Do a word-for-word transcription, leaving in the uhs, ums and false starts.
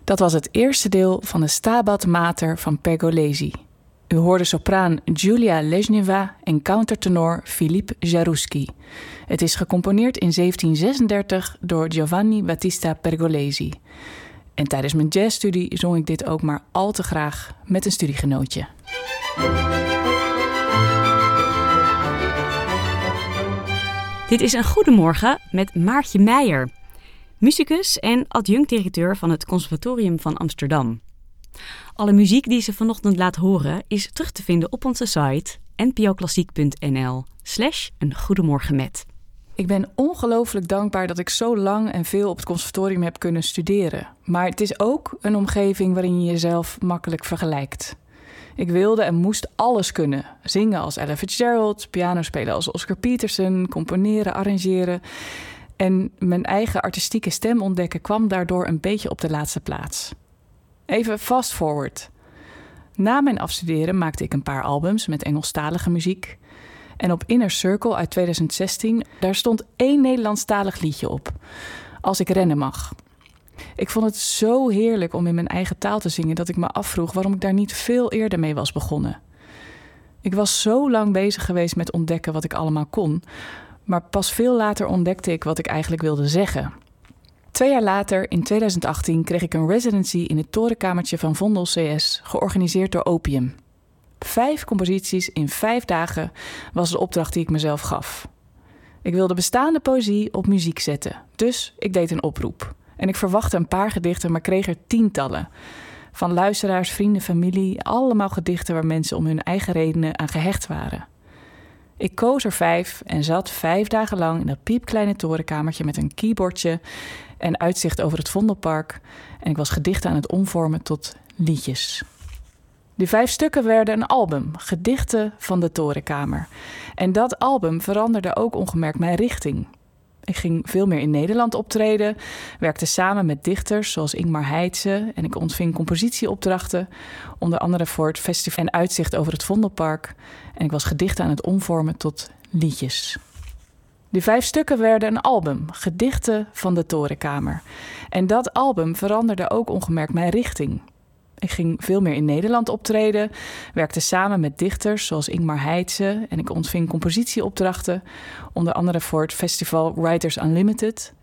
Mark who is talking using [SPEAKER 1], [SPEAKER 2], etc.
[SPEAKER 1] Dat was het eerste deel van de Stabat Mater van Pergolesi. U hoorde sopraan Julia Lezhneva en countertenor Philippe Jaroussky. Het is gecomponeerd in zeventien zesendertig door Giovanni Battista Pergolesi. En tijdens mijn jazzstudie zong ik dit ook maar al te graag met een studiegenootje.
[SPEAKER 2] Dit is een Goedemorgen met Maartje Meijer, musicus en adjunct-directeur van het Conservatorium van Amsterdam. Alle muziek die ze vanochtend laat horen is terug te vinden op onze site n p o klassiek punt n l slash een goedemorgen met.
[SPEAKER 1] Ik ben ongelooflijk dankbaar dat ik zo lang en veel op het conservatorium heb kunnen studeren. Maar het is ook een omgeving waarin je jezelf makkelijk vergelijkt. Ik wilde en moest alles kunnen. Zingen als Ella Fitzgerald, piano spelen als Oscar Peterson, componeren, arrangeren. En mijn eigen artistieke stem ontdekken kwam daardoor een beetje op de laatste plaats. Even fast forward. Na mijn afstuderen maakte ik een paar albums met Engelstalige muziek. En op Inner Circle uit tweeduizend zestien, daar stond één Nederlandstalig liedje op. Als ik rennen mag. Ik vond het zo heerlijk om in mijn eigen taal te zingen dat ik me afvroeg waarom ik daar niet veel eerder mee was begonnen. Ik was zo lang bezig geweest met ontdekken wat ik allemaal kon, maar pas veel later ontdekte ik wat ik eigenlijk wilde zeggen. Twee jaar later, in tweeduizend achttien, kreeg ik een residency in het torenkamertje van Vondel C S, georganiseerd door Opium. Vijf composities in vijf dagen was de opdracht die ik mezelf gaf. Ik wilde bestaande poëzie op muziek zetten, dus ik deed een oproep. En ik verwachtte een paar gedichten, maar kreeg er tientallen. Van luisteraars, vrienden, familie, allemaal gedichten waar mensen om hun eigen redenen aan gehecht waren. Ik koos er vijf en zat vijf dagen lang in dat piepkleine torenkamertje met een keyboardje en uitzicht over het Vondelpark. En ik was gedichten aan het omvormen tot liedjes. Die vijf stukken werden een album, Gedichten van de Torenkamer. En dat album veranderde ook ongemerkt mijn richting. Ik ging veel meer in Nederland optreden, werkte samen met dichters zoals Ingmar Heitse en ik ontving compositieopdrachten, onder andere voor het festival en uitzicht over het Vondelpark. En ik was gedichten aan het omvormen tot liedjes. Die vijf stukken werden een album, Gedichten van de Torenkamer. En dat album veranderde ook ongemerkt mijn richting. Ik ging veel meer in Nederland optreden, werkte samen met dichters zoals Ingmar Heitse en ik ontving compositieopdrachten, onder andere voor het festival Writers Unlimited.